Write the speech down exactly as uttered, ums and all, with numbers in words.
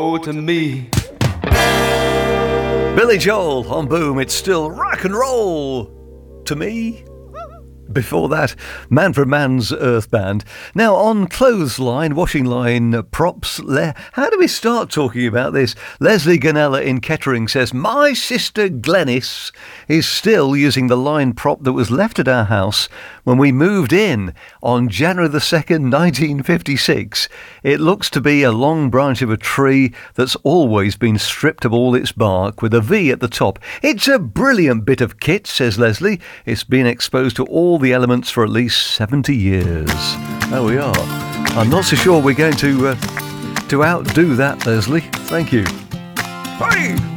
Oh, to me. Billy Joel on Boom, it's still rock and roll to me. Before that, Manfred Mann's Earth Band. Now, on clothesline, washing line props, le- how do we start talking about this? Leslie Ganella in Kettering says, my sister Glenys is still using the line prop that was left at our house when we moved in on January the second, nineteen fifty-six. It looks to be a long branch of a tree that's always been stripped of all its bark with a V at the top. It's a brilliant bit of kit, says Leslie. It's been exposed to all the elements for at least seventy years. There we are. I'm not so sure we're going to uh, to outdo that, Leslie. Thank you. Bye.